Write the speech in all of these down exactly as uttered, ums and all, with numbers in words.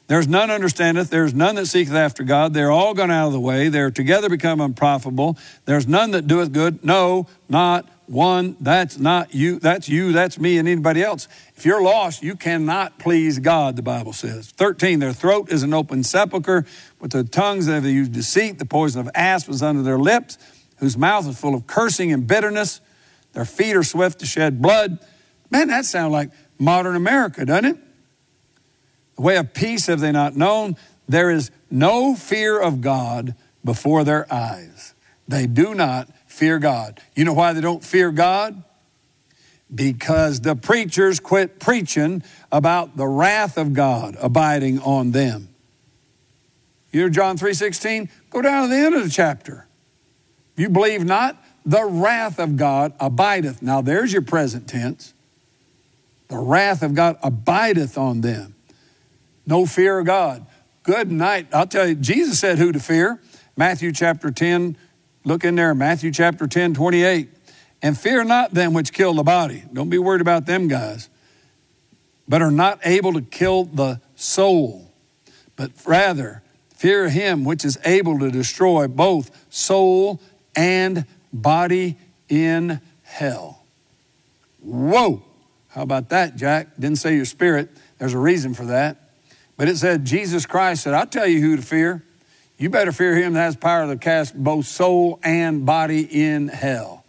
There's none understandeth. There's none that seeketh after God. They're all gone out of the way. They're together become unprofitable. There's none that doeth good. No, not one. That's not you. That's you. That's me and anybody else. If you're lost, you cannot please God, the Bible says. thirteen, their throat is an open sepulcher. With their tongues they have used deceit. The poison of asp is under their lips, whose mouth is full of cursing and bitterness. Their feet are swift to shed blood. Man, that sounds like modern America, doesn't it? The way of peace have they not known. There is no fear of God before their eyes. They do not fear God. You know why they don't fear God? Because the preachers quit preaching about the wrath of God abiding on them. You know John three sixteen? Go down to the end of the chapter. You believe not? The wrath of God abideth. Now there's your present tense. The wrath of God abideth on them. No fear of God. Good night. I'll tell you, Jesus said who to fear. Matthew chapter ten, look in there, Matthew chapter ten, twenty-eight. And fear not them which kill the body. Don't be worried about them guys. But are not able to kill the soul. But rather, fear him which is able to destroy both soul and body in hell. Whoa. How about that, Jack? Didn't say your spirit. There's a reason for that. But it said, Jesus Christ said, I'll tell you who to fear. You better fear him that has power to cast both soul and body in hell.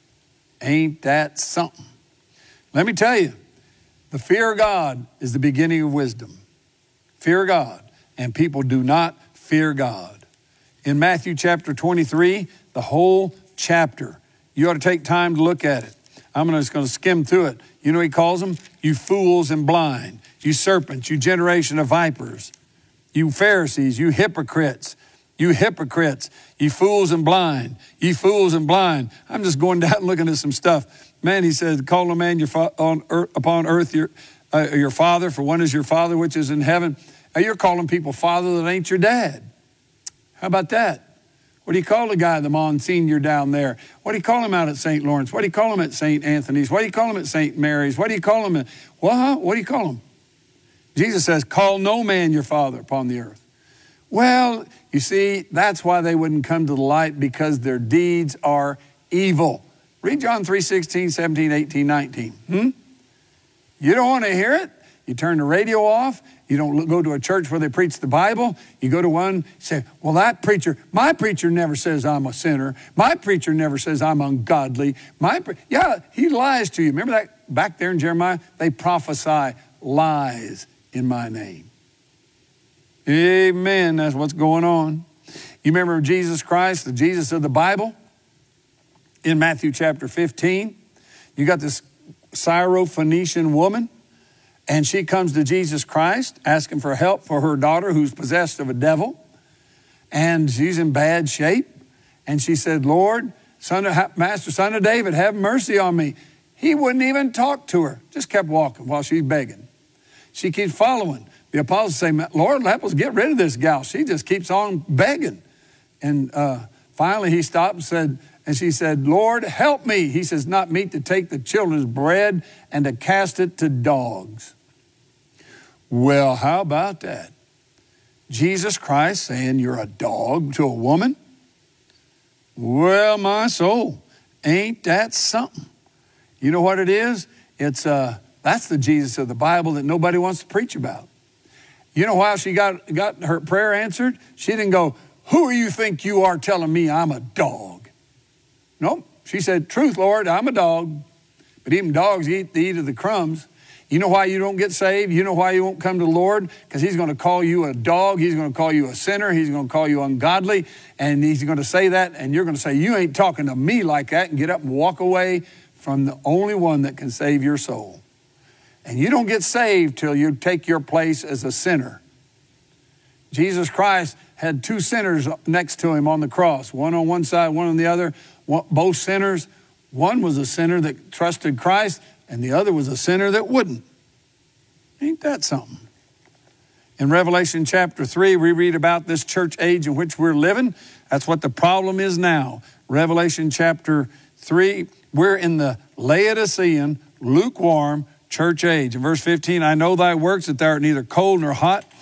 Ain't that something? Let me tell you, the fear of God is the beginning of wisdom. Fear God. And people do not fear God. In Matthew chapter twenty-three, the whole chapter, you ought to take time to look at it. I'm just going to skim through it. You know what he calls them? You fools and blind. You serpents, you generation of vipers, you Pharisees, you hypocrites, you hypocrites, you fools and blind, you fools and blind. I'm just going down and looking at some stuff. Man, he says, call no man your fa- on earth, upon earth your, uh, your father, for one is your father which is in heaven. Now you're calling people father that ain't your dad. How about that? What do you call the guy, the Monsignor down there? What do you call him out at Saint Lawrence? What do you call him at Saint Anthony's? What do you call him at Saint Mary's? What do you call him at, what? What do you call him? Jesus says, call no man your father upon the earth. Well, you see, that's why they wouldn't come to the light, because their deeds are evil. Read John three sixteen, seventeen, eighteen, nineteen. Hmm? You don't want to hear it? You turn the radio off. You don't go to a church where they preach the Bible. You go to one, say, well, that preacher, my preacher never says I'm a sinner. My preacher never says I'm ungodly. My, pre- yeah, he lies to you. Remember that back there in Jeremiah? They prophesy lies in my name. Amen. That's what's going on. You remember Jesus Christ, the Jesus of the Bible? In Matthew chapter fifteen, you got this Syrophoenician woman, and she comes to Jesus Christ asking for help for her daughter who's possessed of a devil. And she's in bad shape. And she said, Lord, son of, Master, son of David, have mercy on me. He wouldn't even talk to her. Just kept walking while she's begging. She keeps following. The apostles say, Lord, help us get rid of this gal. She just keeps on begging. And uh, finally he stopped and said, and she said, Lord, help me. He says, not meet to take the children's bread and to cast it to dogs. Well, how about that? Jesus Christ saying you're a dog to a woman? Well, my soul, ain't that something? You know what it is? It's uh, that's the Jesus of the Bible that nobody wants to preach about. You know why she got, got her prayer answered? She didn't go, who do you think you are telling me I'm a dog? Nope. She said, truth, Lord, I'm a dog. But even dogs eat the eat of the crumbs. You know why you don't get saved? You know why you won't come to the Lord? Because he's going to call you a dog. He's going to call you a sinner. He's going to call you ungodly. And he's going to say that. And you're going to say, you ain't talking to me like that. And get up and walk away from the only one that can save your soul. And you don't get saved till you take your place as a sinner. Jesus Christ had two sinners next to him on the cross. One on one side, one on the other. Both sinners. One was a sinner that trusted Christ, and the other was a sinner that wouldn't. Ain't that something? In Revelation chapter three, we read about this church age in which we're living. That's what the problem is now. Revelation chapter three, we're in the Laodicean, lukewarm church age. In verse fifteen, I know thy works, that thou art neither cold nor hot.